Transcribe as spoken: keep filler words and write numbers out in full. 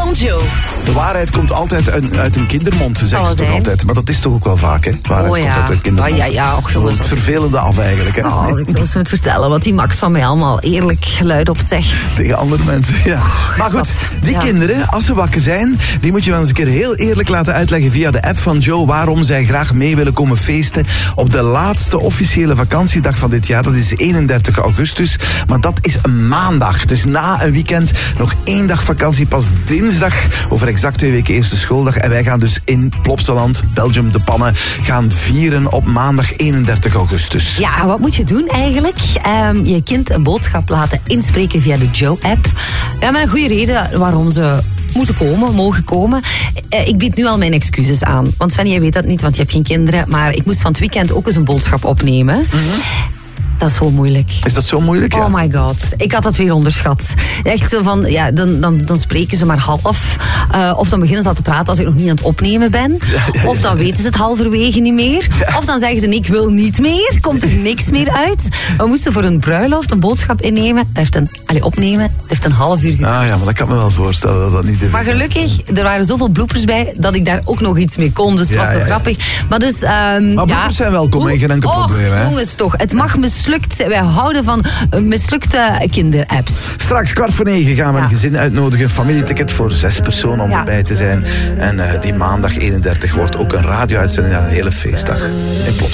van Joe. De waarheid komt altijd uit, uit een kindermond, zeggen ze toch zijn. altijd. Maar dat is toch ook wel vaak, hè? De waarheid Oh ja. komt uit een kindermond. Oh ja, ja, och, jongens, het als- vervelende af eigenlijk, hè? Oh, als ik zo eens moet vertellen wat die Max van mij allemaal eerlijk geluid op zegt. Tegen andere mensen, ja. Maar goed, die Ja. kinderen, als ze wakker zijn, die moet je wel eens een keer heel eerlijk laten uitleggen via de app van Joe waarom zij graag mee willen komen feesten op de laatste officiële vakantiedag van dit jaar. Dat is eenendertig augustus, maar dat is een maandag. Dus na een weekend nog één dag vakantie, pas dinsdag, over exact twee weken eerste schooldag. En wij gaan dus in Plopsaland, Belgium, de Pannen, gaan vieren op maandag eenendertig augustus. Ja, wat moet je doen eigenlijk? Um, je kind een boodschap laten inspreken via de Joe-app. Ja, met een goede reden waarom ze moeten komen, mogen komen. Uh, ik bied nu al mijn excuses aan. Want Sven, jij weet dat niet, want je hebt geen kinderen. Maar ik moest van het weekend ook eens een boodschap opnemen. Mm-hmm. Dat is zo moeilijk. Is dat zo moeilijk? Ja? Oh my god, ik had dat weer onderschat. Echt zo van, ja, dan, dan, dan spreken ze maar half. Uh, of dan beginnen ze al te praten als ik nog niet aan het opnemen ben. Ja, ja, ja. Of dan weten ze het halverwege niet meer. Ja. Of dan zeggen ze, ik wil niet meer. Komt er niks meer uit. We moesten voor een bruiloft een boodschap innemen. Dat heeft een, allez, opnemen. Dat heeft een half uur geduurd. Ah ja, maar dat kan me wel voorstellen dat dat niet de Maar gelukkig, er waren zoveel bloepers bij dat ik daar ook nog iets mee kon. Dus het ja, was nog ja, ja. grappig. Maar dus, um, maar bloepers ja. zijn welkom, hè? Geen enkel Och, probleem, hè? jongens toch, het mag mislukt. Wij houden van uh, mislukte kinderapps. Straks kwart voor negen gaan we Ja. een gezin uitnodigen. Familieticket voor zes personen om Ja. erbij te zijn. En uh, die maandag eenendertig wordt ook een radio-uitzending aan een hele feestdag in Plopsaland.